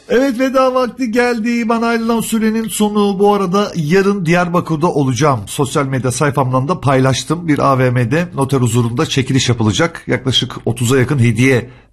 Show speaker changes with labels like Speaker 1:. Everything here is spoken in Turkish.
Speaker 1: Evet, veda vakti geldi. Bana ayrılan sürenin sonu. Bu arada yarın Diyarbakır'da olacağım. Sosyal medya sayfamdan da paylaştım. Bir AVM'de noter huzurunda çekiliş yapılacak. Yaklaşık 30'a yakın hediye